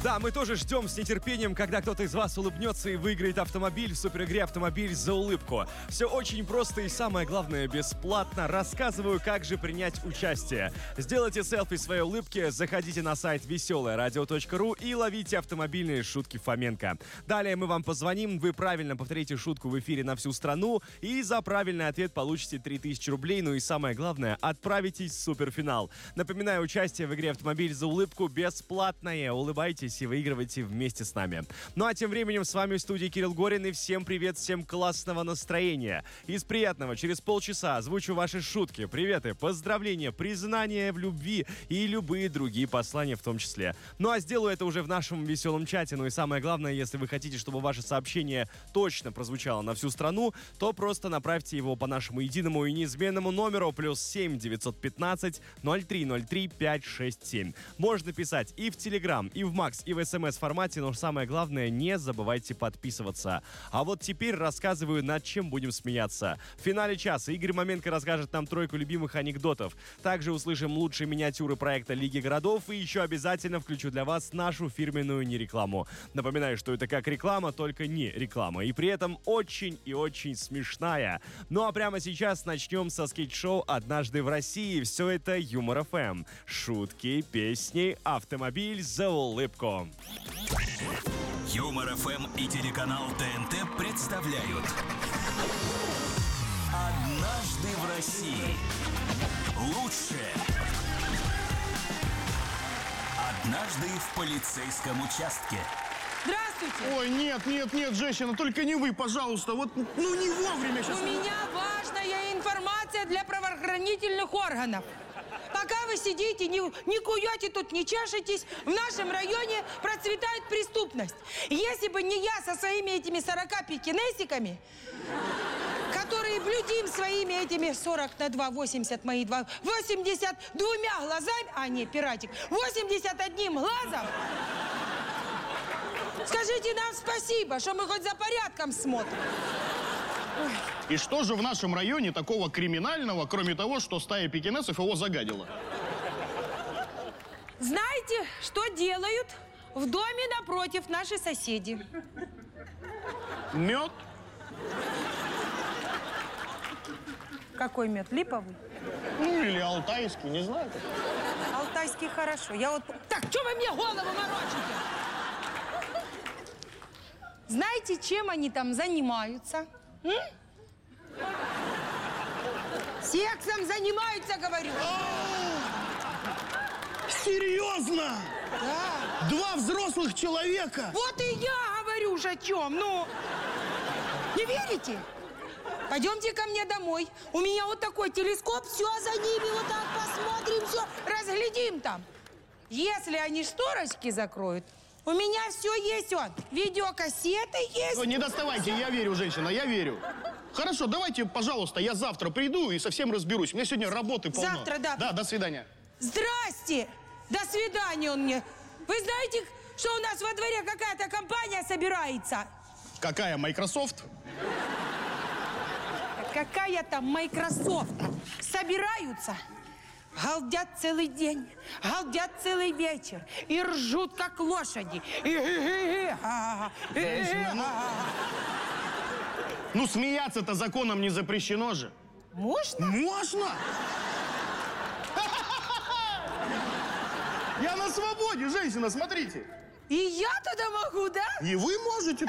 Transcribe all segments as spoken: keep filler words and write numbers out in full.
Да, мы тоже ждем с нетерпением, когда кто-то из вас улыбнется и выиграет автомобиль в суперигре «Автомобиль за улыбку». Все очень просто и, самое главное, бесплатно. Рассказываю, как же принять участие. Сделайте селфи своей улыбки, заходите на сайт веселое радио точка ру и ловите автомобильные шутки Фоменко. Далее мы вам позвоним, вы правильно повторите шутку в эфире на всю страну и за правильный ответ получите три тысячи рублей. Ну и самое главное, отправитесь в суперфинал. Напоминаю, участие в игре «Автомобиль за улыбку» бесплатное. Улыбайтесь и выигрывайте вместе с нами. Ну а тем временем с вами в студии Кирилл Горин, и всем привет, всем классного настроения. Из приятного через полчаса озвучу ваши шутки, приветы, поздравления, признания в любви и любые другие послания в том числе. Ну а сделаю это уже в нашем веселом чате. Ну и самое главное, если вы хотите, чтобы ваше сообщение точно прозвучало на всю страну, то просто направьте его по нашему единому и неизменному номеру плюс семь девятьсот пятнадцать ноль три ноль три пять шесть семь. Можно писать и в Телеграм, и в Макс, и в СМС формате, но самое главное, не забывайте подписываться. А вот теперь рассказываю, над чем будем смеяться. В финале часа Игорь Маменко расскажет нам тройку любимых анекдотов. Также услышим лучшие миниатюры проекта Лиги городов и еще обязательно включу для вас нашу фирменную нерекламу. Напоминаю, что это как реклама, только не реклама. И при этом очень и очень смешная. Ну а прямо сейчас начнем со скетч-шоу «Однажды в России». Все это Юмор эф эм. Шутки, песни, автомобиль за улыбку. Юмор эф эм и телеканал тэ эн тэ представляют «Однажды в России». Лучшее. «Однажды в полицейском участке». Здравствуйте. Ой, нет, нет, нет, женщина, только не вы, пожалуйста. Вот, ну, не вовремя сейчас. У меня важная информация для правоохранительных органов. Пока вы сидите, не, не куете тут, не чешетесь, в нашем районе процветает преступность. Если бы не я со своими этими сорока пекинесиками, которые блюдим своими этими сорок на два, восемьдесят мои два, восемьдесят двумя глазами, а не пиратик, восемьдесят одним глазом. Скажите нам спасибо, что мы хоть за порядком смотрим. И что же в нашем районе такого криминального, кроме того, что стая пекинесов его загадила? Знаете, что делают в доме напротив наши соседи? Мед? Какой мед? Липовый? Ну, или алтайский, не знаю. Алтайский хорошо. Я вот... Так, что вы мне голову морочите? Знаете, чем они там занимаются? М? Сексом занимаются, говорю. Серьезно? Да. Два взрослых человека? Вот и я говорю же о чем. Ну, не верите? Пойдемте ко мне домой. У меня вот такой телескоп. Все за ними вот так посмотрим, все разглядим там. Если они шторочки закроют, у меня все есть, он. Видеокассеты есть. Ну, не доставайте, я верю, женщина, я верю. Хорошо, давайте, пожалуйста, я завтра приду и совсем разберусь. У меня сегодня работы полно. Завтра, да. Да, до свидания. Здрасте! До свидания он мне. Вы знаете, что у нас во дворе какая-то компания собирается? Какая, Microsoft? Какая там Microsoft? Собираются, галдят целый день, галдят целый вечер и ржут, как лошади. Ну, смеяться-то законом не запрещено же. Можно? Можно? Я на свободе, женщина, смотрите. И я тогда могу, да? И вы можете.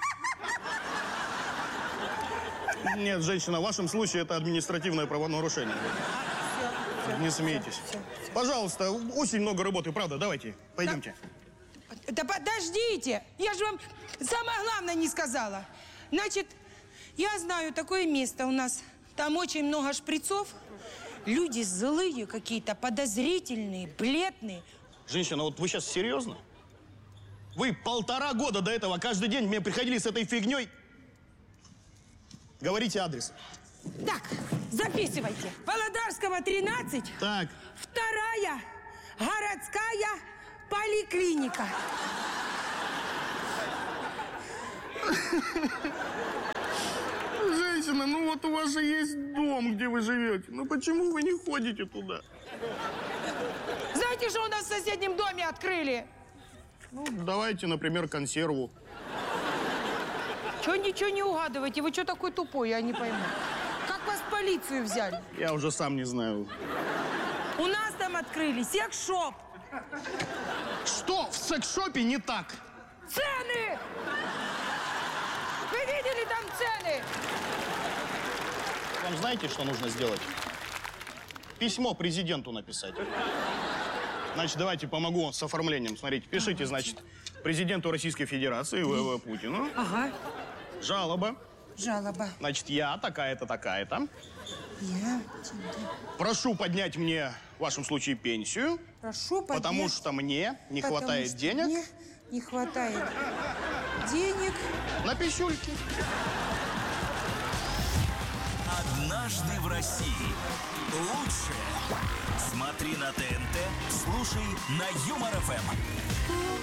Нет, женщина, в вашем случае это административное правонарушение. Все, все, Не смейтесь. все, все. Пожалуйста, очень много работы, правда, давайте, пойдемте. Да подождите, я же вам самое главное не сказала. Значит, я знаю такое место у нас. Там очень много шприцов. Люди злые какие-то, подозрительные, бледные. Женщина, вот вы сейчас серьезно? Вы полтора года до этого каждый день мне приходили с этой фигней? Говорите адрес. Так, записывайте. Володарского, тринадцать. Так. Вторая городская поликлиника. Женщина, ну вот у вас же есть дом, где вы живете. Ну почему вы не ходите туда? Знаете, что у нас в соседнем доме открыли? Ну, давайте, например, консерву. Чё ничего не угадываете? Вы что такой тупой, я не пойму. Как вас в полицию взяли? Я уже сам не знаю. У нас там открыли секс-шоп. Что в секс-шопе не так? Цены! Вы видели там цены? Вам знаете, что нужно сделать? Письмо президенту написать. Значит, давайте помогу вам с оформлением. Смотрите, пишите, значит, президенту Российской Федерации вэ вэ Путину. Ага. Жалоба. Жалоба. Значит, я такая-то, такая-то. Я Прошу поднять мне, в вашем случае, пенсию. прошу поднять. Потому что мне не потому хватает что денег Мне не хватает денег. на писюльки. «Однажды в России». Лучшее. Смотри на ТНТ, слушай на Юмор ФМ.